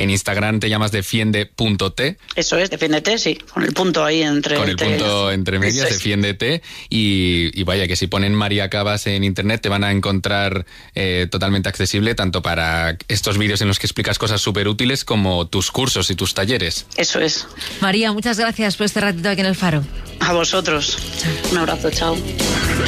En Instagram te llamas defiende.t. Eso es, defiéndete, sí, con el punto ahí entre... Con el punto entre medias, defiéndete. Y vaya, que si ponen María Cabas en internet te van a encontrar totalmente accesible, tanto para estos vídeos en los que explicas cosas súper útiles como tus cursos y tus talleres. Eso es. María, muchas gracias por este ratito aquí en El Faro. A vosotros. Un abrazo, chao.